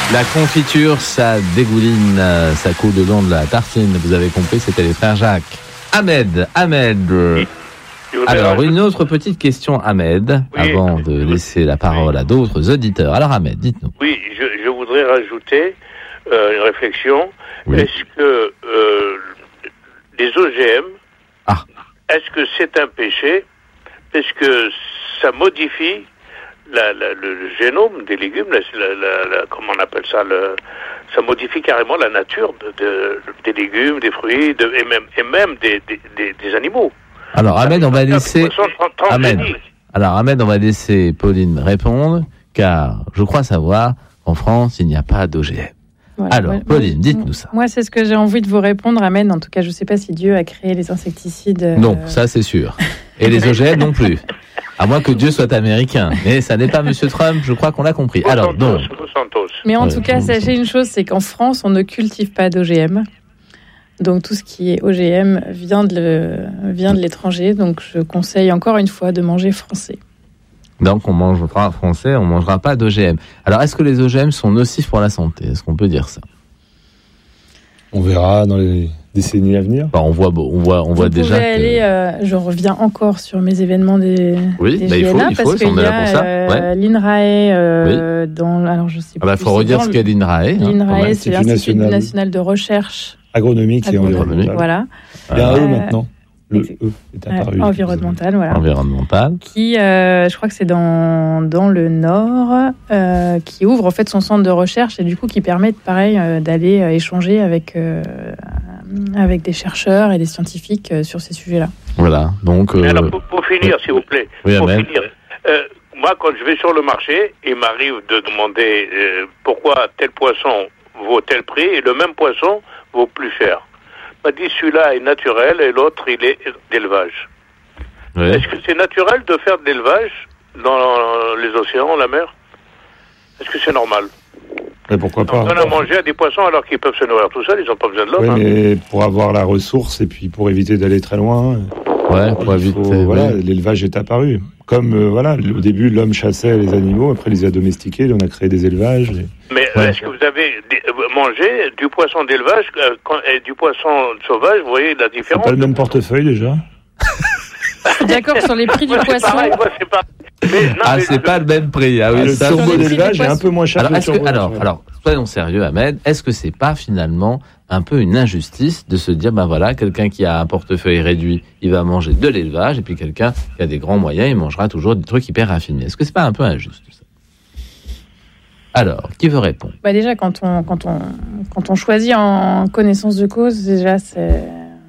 La confiture, ça dégouline, ça coule le long de la tartine. Vous avez compris, c'était les frères Jacques. Ahmed. Alors, une autre petite question, Ahmed, avant de laisser la parole à d'autres auditeurs. Alors, Ahmed, dites-nous. Oui, je voudrais rajouter une réflexion. Oui. Est-ce que les OGM, est-ce que c'est un péché? Est-ce que ça modifie le génome des légumes, comment on appelle ça, ça modifie carrément la nature des légumes, des fruits, et même des animaux. Alors Ahmed, on va laisser Ahmed, on va laisser Pauline répondre, car je crois savoir qu'en France, il n'y a pas d'OGM. Voilà, alors, Pauline, dites-nous ça. Moi, c'est ce que j'ai envie de vous répondre, Ahmed. En tout cas, je ne sais pas si Dieu a créé les insecticides. Non, ça c'est sûr. Et les OGM non plus. À moins que Dieu soit américain. Mais ça n'est pas Monsieur Trump, je crois qu'on l'a compris. Alors, non. Mais en tout cas, sachez une chose, c'est qu'en France, on ne cultive pas d'OGM. Donc, tout ce qui est OGM vient de l'étranger. Donc, je conseille encore une fois de manger français. Donc, on mangera français, on ne mangera pas d'OGM. Alors, est-ce que les OGM sont nocifs pour la santé? Est-ce qu'on peut dire ça? On verra dans les décennies à venir. On voit déjà que... aller, je reviens encore sur mes événements des GNA, il faut, parce qu'il y a l'INRAE dans... Alors, je sais plus. Il faut redire ce qu'est l'INRAE. L'INRAE, c'est l'Institut national de recherche agronomique et environnementale. Voilà. Il y a un E maintenant. Le E est apparu. Environnemental, voilà. Environnemental. Qui, je crois que c'est dans le Nord, qui ouvre en fait son centre de recherche et du coup qui permet, pareil, d'aller échanger avec des chercheurs et des scientifiques sur ces sujets-là. Voilà. Donc. Alors, pour finir, s'il vous plaît. Oui, Ahmed. Moi, quand je vais sur le marché, il m'arrive de demander pourquoi tel poisson vaut tel prix et le même poisson vaut plus cher. On m'a dit celui-là est naturel et l'autre il est d'élevage. Oui. Est-ce que c'est naturel de faire de l'élevage dans les océans, la mer? Est-ce que c'est normal? Mais pourquoi pas? On donne à manger à des poissons alors qu'ils peuvent se nourrir tout seuls, ils n'ont pas besoin de l'homme. Oui, mais pour avoir la ressource et puis pour éviter d'aller très loin. Pour éviter. L'élevage est apparu. Comme au début l'homme chassait les animaux, après il les a domestiqués, on a créé des élevages. Mais est-ce que vous avez mangé du poisson d'élevage et du poisson sauvage? Vous voyez la différence? C'est pas le même portefeuille déjà. D'accord sur les prix du poisson. C'est pas le même prix. Le turbo d'élevage est un peu moins cher que le turbo. Alors, soyons sérieux, Ahmed. Est-ce que c'est pas finalement un peu une injustice de se dire, quelqu'un qui a un portefeuille réduit, il va manger de l'élevage, et puis quelqu'un qui a des grands moyens, il mangera toujours des trucs hyper raffinés. Est-ce que c'est pas un peu injuste, ça? Alors, qui veut répondre? Déjà, quand on choisit en connaissance de cause, déjà, c'est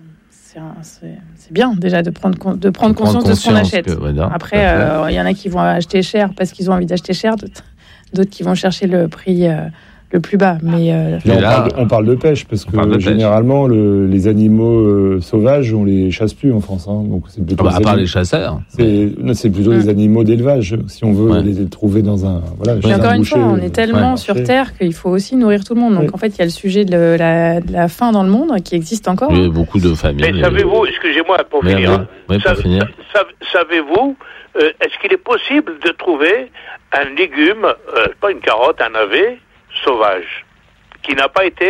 bien déjà de prendre conscience de ce qu'on achète. Après, il y en a qui vont acheter cher parce qu'ils ont envie d'acheter cher, d'autres qui vont chercher le prix le plus bas. Mais on parle de pêche parce que généralement les animaux sauvages on les chasse plus en France. Donc c'est plutôt à part les chasseurs. C'est plutôt des animaux d'élevage si on veut les trouver dans un Mais encore une fois, on est tellement sur Terre qu'il faut aussi nourrir tout le monde. Donc en fait, il y a le sujet de la faim dans le monde qui existe encore. Il y a beaucoup de familles. Mais savez-vous, excusez-moi pour finir. Savez-vous, est-ce qu'il est possible de trouver un légume, pas une carotte, un navet sauvage, qui n'a pas été